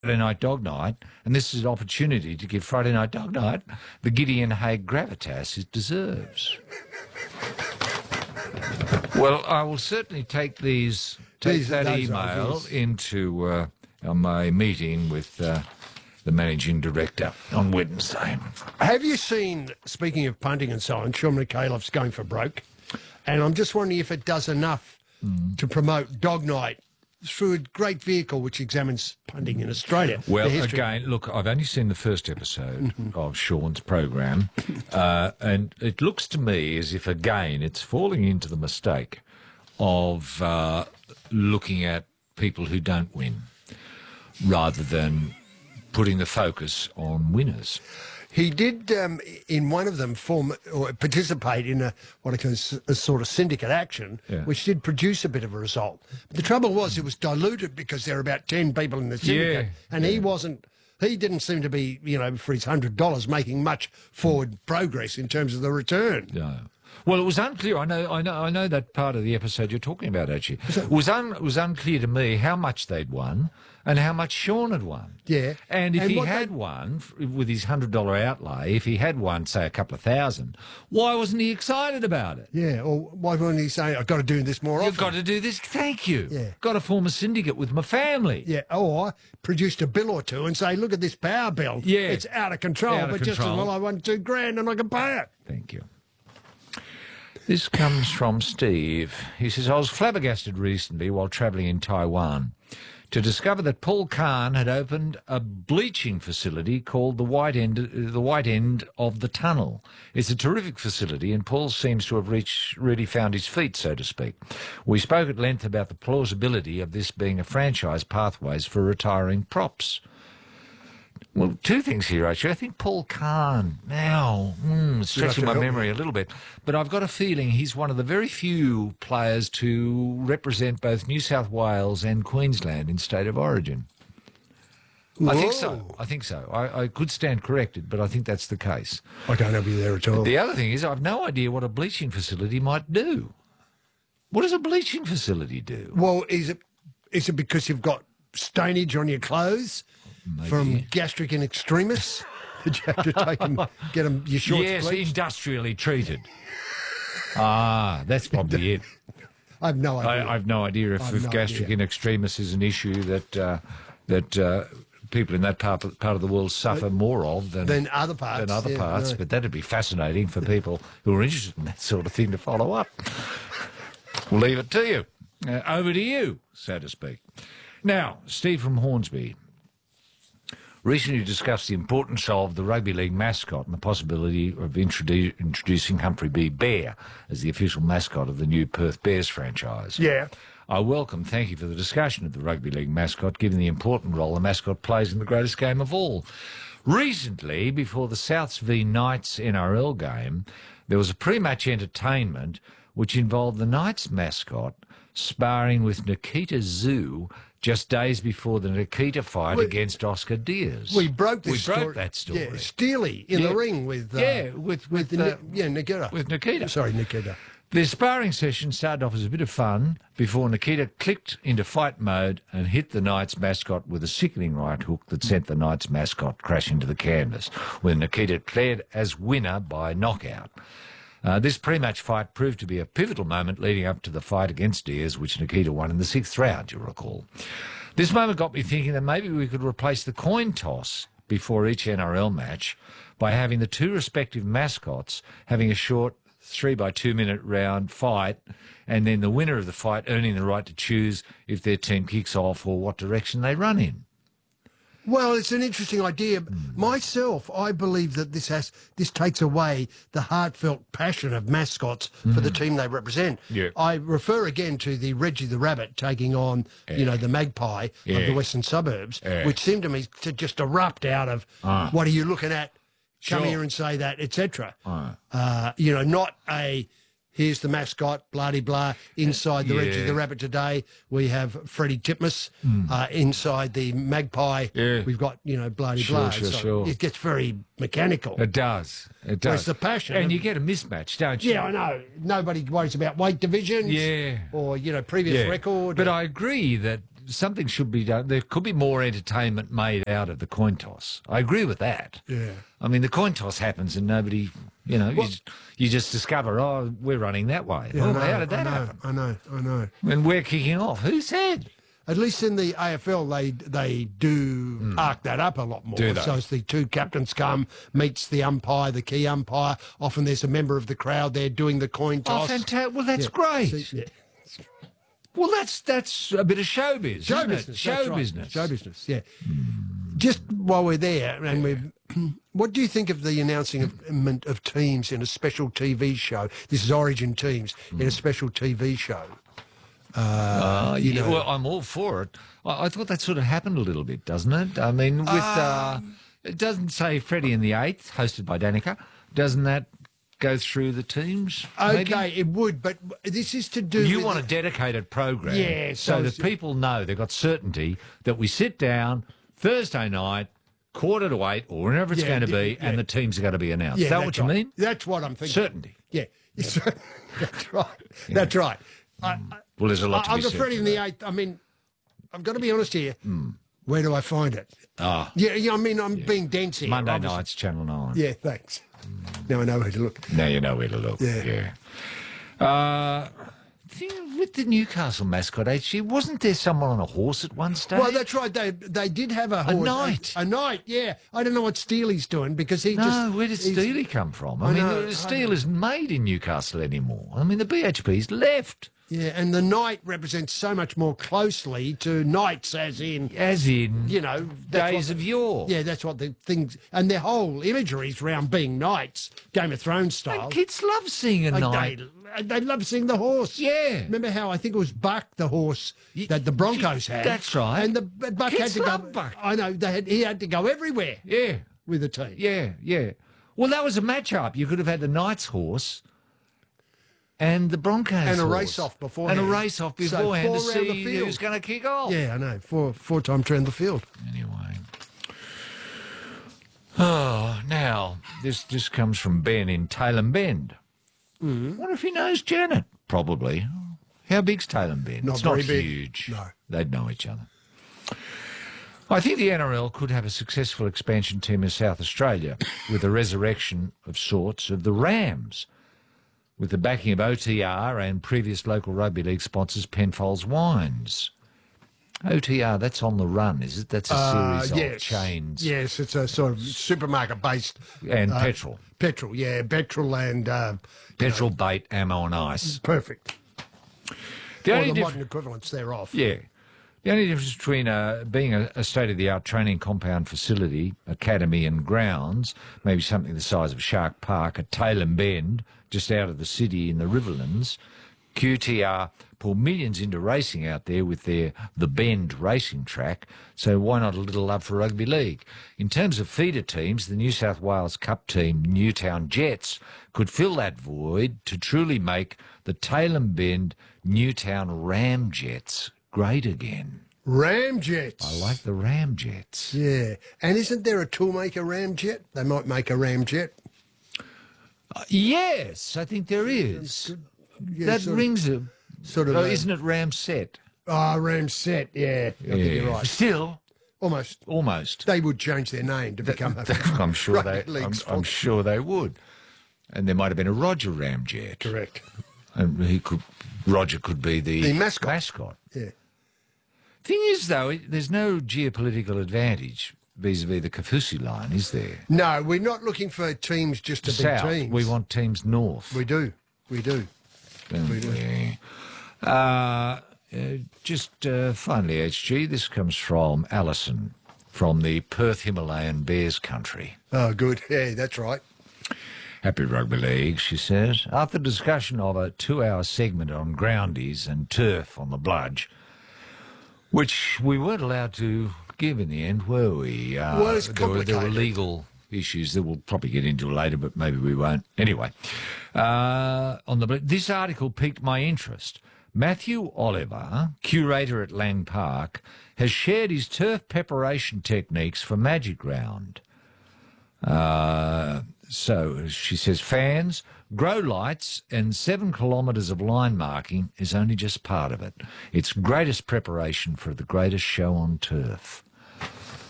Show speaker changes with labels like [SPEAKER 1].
[SPEAKER 1] Friday Night Dog Night, and this is an opportunity to give Friday Night Dog Night the Gideon Haigh gravitas it deserves. Well, I will certainly take that email into my meeting with the managing director on Wednesday.
[SPEAKER 2] Have you seen, speaking of punting and so on, Sean McAuliffe's going for broke, and I'm just wondering if it does enough to promote Dog Night through a great vehicle which examines punting in Australia.
[SPEAKER 1] Well, again, look, I've only seen the first episode of Sean's program, and it looks to me as if, again, it's falling into the mistake of looking at people who don't win rather than putting the focus on winners.
[SPEAKER 2] He did, in one of them, participate in a sort of syndicate action, which did produce a bit of a result. But the trouble was it was diluted because there were about 10 people in the syndicate, and he didn't seem to be, for his $100 making much forward progress in terms of the return.
[SPEAKER 1] No. Well, it was unclear. I know that part of the episode you're talking about, actually. It was unclear to me how much they'd won and how much Sean had won.
[SPEAKER 2] Yeah.
[SPEAKER 1] And if he had won, with his $100 outlay, if he had won, say, a couple of thousand, why wasn't he excited about it?
[SPEAKER 2] Yeah, or why wasn't he saying, I've got to do this more often?
[SPEAKER 1] You've got to do this, thank you.
[SPEAKER 2] Yeah.
[SPEAKER 1] Got to form a syndicate with my family.
[SPEAKER 2] Yeah, or produced a bill or two and say, look at this power bill.
[SPEAKER 1] Yeah.
[SPEAKER 2] It's out of control, just as well I won $2,000 and I can pay it.
[SPEAKER 1] Thank you. This comes from Steve. He says, I was flabbergasted recently while travelling in Taiwan to discover that Paul Kahn had opened a bleaching facility called the White End of the Tunnel. It's a terrific facility, and Paul seems to have really found his feet, so to speak. We spoke at length about the plausibility of this being a franchise pathways for retiring props. Well, two things here, actually. I think Paul Kahn, now, stretching my memory a little bit, but I've got a feeling he's one of the very few players to represent both New South Wales and Queensland in state of origin. I think so. I could stand corrected, but I think that's the case.
[SPEAKER 2] I don't have you there at all.
[SPEAKER 1] But the other thing is I've no idea what a bleaching facility might do. What does a bleaching facility do?
[SPEAKER 2] Well, is it because you've got stainage on your clothes?
[SPEAKER 1] Maybe.
[SPEAKER 2] From gastric in extremis? Did you have to take them, get them, your shorts bleached?
[SPEAKER 1] Yes, industrially treated. That's probably it.
[SPEAKER 2] I have no idea.
[SPEAKER 1] I have no idea if gastric in extremis is an issue that people in that part of the world suffer more of than
[SPEAKER 2] other parts.
[SPEAKER 1] No. But that'd be fascinating for people who are interested in that sort of thing to follow up. We'll leave it to you. Over to you, so to speak. Now, Steve from Hornsby recently discussed the importance of the rugby league mascot and the possibility of introducing Humphrey B. Bear as the official mascot of the new Perth Bears franchise.
[SPEAKER 2] Yeah.
[SPEAKER 1] Thank you for the discussion of the rugby league mascot, given the important role the mascot plays in the greatest game of all. Recently, before the Souths v Knights NRL game, there was a pre-match entertainment which involved the Knights mascot sparring with Nikita Zoo just days before the Nikita fight against Oscar Diaz.
[SPEAKER 2] We broke that story.
[SPEAKER 1] Yeah,
[SPEAKER 2] Steely in the ring with Nikita.
[SPEAKER 1] With Nikita.
[SPEAKER 2] Sorry, Nikita.
[SPEAKER 1] The sparring session started off as a bit of fun before Nikita clicked into fight mode and hit the Knights mascot with a sickening right hook that sent the Knights mascot crashing to the canvas, with Nikita declared as winner by knockout. This pre-match fight proved to be a pivotal moment leading up to the fight against Diaz, which Nikita won in the 6th round, you'll recall. This moment got me thinking that maybe we could replace the coin toss before each NRL match by having the two respective mascots having a short 3x2 minute round fight, and then the winner of the fight earning the right to choose if their team kicks off or what direction they run in.
[SPEAKER 2] Well, it's an interesting idea. Myself, I believe that this takes away the heartfelt passion of mascots for the team they represent.
[SPEAKER 1] Yeah.
[SPEAKER 2] I refer again to the Reggie the Rabbit taking on, the Magpie of the Western Suburbs, which seemed to me to just erupt out of, what are you looking at? Come here and say that, etc. Not a... Here's the mascot, blah-de-blah. Inside the Reggie the Rabbit today, we have Freddie Titmus. Inside the Magpie, we've got, blah-de-blah.
[SPEAKER 1] Sure.
[SPEAKER 2] It gets very mechanical.
[SPEAKER 1] It does.
[SPEAKER 2] Where's the passion?
[SPEAKER 1] And you get a mismatch, don't you?
[SPEAKER 2] Yeah, I know. Nobody worries about weight divisions or, previous record.
[SPEAKER 1] But I agree that something should be done. There could be more entertainment made out of the coin toss. I agree with that.
[SPEAKER 2] Yeah.
[SPEAKER 1] I mean, the coin toss happens and nobody, you just discover, oh, we're running that way.
[SPEAKER 2] Yeah,
[SPEAKER 1] Oh, how did that happen?
[SPEAKER 2] I know.
[SPEAKER 1] And we're kicking off. Who said?
[SPEAKER 2] At least in the AFL, they do arc that up a lot more.
[SPEAKER 1] Do they?
[SPEAKER 2] So as the two captains come, meets the umpire, the key umpire. Often there's a member of the crowd there doing the coin
[SPEAKER 1] Oh,
[SPEAKER 2] toss.
[SPEAKER 1] fantastic. Well, that's great.
[SPEAKER 2] See, yeah.
[SPEAKER 1] Well, that's a bit of showbiz,
[SPEAKER 2] Show
[SPEAKER 1] isn't it?
[SPEAKER 2] business.
[SPEAKER 1] Show
[SPEAKER 2] that's right.
[SPEAKER 1] business.
[SPEAKER 2] Show business, yeah. Just while we're there, and what do you think of the announcing of teams in a special TV show? This is Origin teams in a special TV show.
[SPEAKER 1] Well, I'm all for it. I thought that sort of happened a little bit, doesn't it? I mean, with it doesn't say Freddie in the Eighth, hosted by Danica. Doesn't that go through the teams?
[SPEAKER 2] Okay,
[SPEAKER 1] maybe?
[SPEAKER 2] it would, but this is to do.
[SPEAKER 1] You
[SPEAKER 2] with
[SPEAKER 1] want a dedicated program,
[SPEAKER 2] Yeah,
[SPEAKER 1] so
[SPEAKER 2] so
[SPEAKER 1] that people know they've got certainty that we sit down Thursday night, 7:45, or whenever it's
[SPEAKER 2] Yeah,
[SPEAKER 1] going to be,
[SPEAKER 2] yeah.
[SPEAKER 1] and the teams are going to be announced.
[SPEAKER 2] Yeah,
[SPEAKER 1] Is that
[SPEAKER 2] that's
[SPEAKER 1] what you
[SPEAKER 2] right.
[SPEAKER 1] mean?
[SPEAKER 2] That's what I'm thinking.
[SPEAKER 1] Certainty.
[SPEAKER 2] Yeah, that's right. That's right.
[SPEAKER 1] Well, there's a lot to
[SPEAKER 2] I'm
[SPEAKER 1] be said.
[SPEAKER 2] afraid in the Eighth. I mean, I've got to be honest here. Where do I find it? Yeah. I mean, I'm being dense here.
[SPEAKER 1] Monday
[SPEAKER 2] obviously.
[SPEAKER 1] nights, Channel 9.
[SPEAKER 2] Yeah, thanks. Now I know where to look.
[SPEAKER 1] Now you know where to look.
[SPEAKER 2] Yeah.
[SPEAKER 1] With the Newcastle mascot, HG, wasn't there someone on a horse at one stage?
[SPEAKER 2] Well, that's right. They did have a horse.
[SPEAKER 1] knight.
[SPEAKER 2] A knight, yeah. I don't know what Steely's doing because he
[SPEAKER 1] Where did Steely come from? I
[SPEAKER 2] know,
[SPEAKER 1] mean, steel isn't made in Newcastle anymore. I mean, the BHP's left.
[SPEAKER 2] Yeah, and the knight represents so much more closely to knights as in,
[SPEAKER 1] As in,
[SPEAKER 2] that's
[SPEAKER 1] days
[SPEAKER 2] what-
[SPEAKER 1] of yore.
[SPEAKER 2] Yeah, that's what the things, and their whole imagery is around being knights, Game of Thrones style.
[SPEAKER 1] And kids love seeing a knight.
[SPEAKER 2] They love seeing the horse.
[SPEAKER 1] Yeah.
[SPEAKER 2] Remember how I think it was Buck, the horse that the Broncos had?
[SPEAKER 1] That's right.
[SPEAKER 2] And Buck
[SPEAKER 1] Kids
[SPEAKER 2] had to
[SPEAKER 1] love
[SPEAKER 2] go.
[SPEAKER 1] Buck.
[SPEAKER 2] I know he had to go everywhere
[SPEAKER 1] Yeah,
[SPEAKER 2] with the team.
[SPEAKER 1] yeah. Well, that was a match-up. You could have had the Knight's horse and the Broncos
[SPEAKER 2] And a
[SPEAKER 1] horse.
[SPEAKER 2] race-off beforehand.
[SPEAKER 1] And a race-off
[SPEAKER 2] So
[SPEAKER 1] beforehand to
[SPEAKER 2] 4 round the
[SPEAKER 1] see
[SPEAKER 2] field.
[SPEAKER 1] who's going to kick off.
[SPEAKER 2] Yeah, I know. Four-time trend the field.
[SPEAKER 1] Anyway. Oh, now, this comes from Ben in Tailem Bend. Wonder if he knows Janet? Probably. How big's Tailem Bend?
[SPEAKER 2] Not
[SPEAKER 1] It's not
[SPEAKER 2] very big.
[SPEAKER 1] huge.
[SPEAKER 2] No.
[SPEAKER 1] They'd know each other. I think the NRL could have a successful expansion team in South Australia with a resurrection of sorts of the Rams, with the backing of OTR and previous local rugby league sponsors Penfolds Wines. OTR, that's On the Run, is it? That's a series of chains.
[SPEAKER 2] Yes, it's a sort of supermarket-based.
[SPEAKER 1] And petrol.
[SPEAKER 2] Petrol, yeah. Petrol and...
[SPEAKER 1] Petrol, bait, ammo and ice.
[SPEAKER 2] perfect.
[SPEAKER 1] The
[SPEAKER 2] Or
[SPEAKER 1] only
[SPEAKER 2] the modern equivalents thereof.
[SPEAKER 1] Yeah. The only difference between being a state-of-the-art training compound facility, academy and grounds, maybe something the size of Shark Park at Tailem Bend, just out of the city in the Riverlands, QTR pour millions into racing out there with their The Bend racing track, so why not a little love for rugby league? In terms of feeder teams, the New South Wales Cup team, Newtown Jets, could fill that void to truly make the Tailem Bend Newtown Ramjets great again.
[SPEAKER 2] Ramjets.
[SPEAKER 1] I like the Ramjets.
[SPEAKER 2] Yeah. And isn't there a toolmaker Ramjet? They might make a Ramjet.
[SPEAKER 1] Yes, I think there is.
[SPEAKER 2] Yeah,
[SPEAKER 1] That
[SPEAKER 2] sort of-
[SPEAKER 1] rings a...
[SPEAKER 2] Sort of.
[SPEAKER 1] isn't it Ramset?
[SPEAKER 2] Ramset, yeah. I think you're right.
[SPEAKER 1] Still,
[SPEAKER 2] Almost.
[SPEAKER 1] almost.
[SPEAKER 2] They would change their name to become a
[SPEAKER 1] I'm sure
[SPEAKER 2] rugby league
[SPEAKER 1] I'm
[SPEAKER 2] sponsor.
[SPEAKER 1] sure they would. And there might have been a Roger Ramjet.
[SPEAKER 2] Correct.
[SPEAKER 1] And Roger could be the
[SPEAKER 2] mascot. Yeah.
[SPEAKER 1] Thing is, though, there's no geopolitical advantage vis-a-vis the Kafusi line, is there?
[SPEAKER 2] No, we're not looking for teams just to
[SPEAKER 1] South,
[SPEAKER 2] be teams.
[SPEAKER 1] we want teams north.
[SPEAKER 2] We do. We do.
[SPEAKER 1] Yeah. Just finally, HG, this comes from Alison from the Perth Himalayan Bears country.
[SPEAKER 2] Oh, good. Yeah, that's right.
[SPEAKER 1] Happy Rugby League, she says. After discussion of a 2-hour segment on groundies and turf on the Bludge, which we weren't allowed to give in the end, were we?
[SPEAKER 2] Well, it's
[SPEAKER 1] there were
[SPEAKER 2] complicated.
[SPEAKER 1] legal issues that we'll probably get into later, but maybe we won't. Anyway, on this article piqued my interest. Matthew Oliver, curator at Lang Park, has shared his turf preparation techniques for Magic Round. So she says, fans, grow lights and 7 kilometres of line marking is only just part of it. It's greatest preparation for the greatest show on turf.